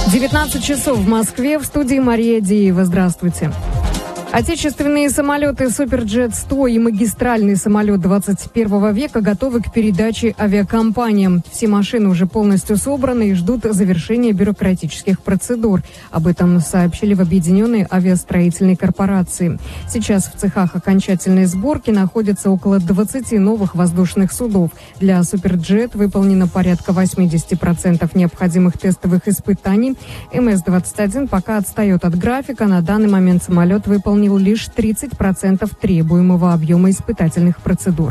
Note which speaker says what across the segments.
Speaker 1: 19 часов в Москве. В студии Мария Деева. Здравствуйте. Отечественные самолеты «Суперджет-100» и магистральный самолет 21 века готовы к передаче авиакомпаниям. Все машины уже полностью собраны и ждут завершения бюрократических процедур. Об этом сообщили в Объединенной авиастроительной корпорации. Сейчас в цехах окончательной сборки находятся около 20 новых воздушных судов. Для «Суперджет» выполнено порядка 80% необходимых тестовых испытаний. МС-21 пока отстает от графика. На данный момент самолет выполнил лишь 30% требуемого объема испытательных процедур.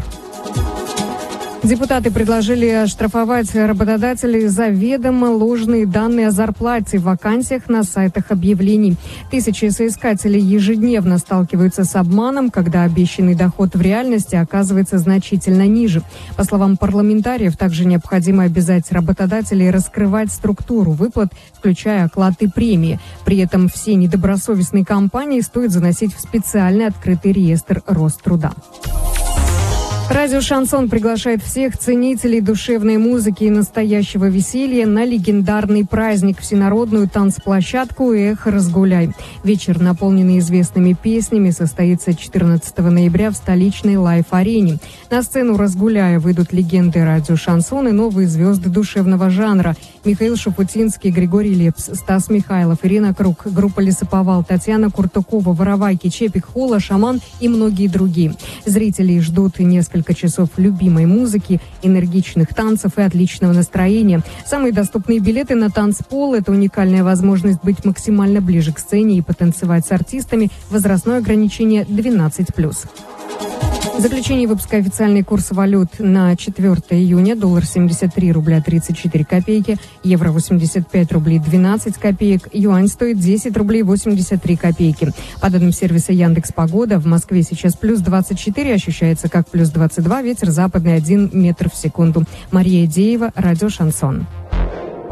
Speaker 1: Депутаты предложили оштрафовать работодателей за ведомо ложные данные о зарплате в вакансиях на сайтах объявлений. Тысячи соискателей ежедневно сталкиваются с обманом, когда обещанный доход в реальности оказывается значительно ниже. По словам парламентариев, также необходимо обязать работодателей раскрывать структуру выплат, включая оклад и премии. При этом все недобросовестные компании стоит заносить в специальный открытый реестр Роструда. Радио «Шансон» приглашает всех ценителей душевной музыки и настоящего веселья на легендарный праздник, всенародную танцплощадку «Эх, разгуляй». Вечер, наполненный известными песнями, состоится 14 ноября в столичной лайф-арене. На сцену «Разгуляя» выйдут легенды радио «Шансон» и новые звезды душевного жанра. Михаил Шуфутинский, Григорий Лепс, Стас Михайлов, Ирина Круг, группа «Лесоповал», Татьяна Куртукова, Воровайки, Чепик Холла, Шаман и многие другие. Зрителей ждут несколько часов любимой музыки, энергичных танцев и отличного настроения. Самые доступные билеты на танцпол – это уникальная возможность быть максимально ближе к сцене и потанцевать с артистами. Возрастное ограничение 12+. В заключении выпуска официальный курс валют на 4 июня. Доллар 73 рубля 34 копейки, евро 85 рублей 12 копеек, юань стоит 10 рублей 83 копейки. По данным сервиса Яндекс.Погода, в Москве сейчас плюс 24, ощущается как плюс 22, ветер западный 1 метр в секунду. Мария Деева, радио «Шансон».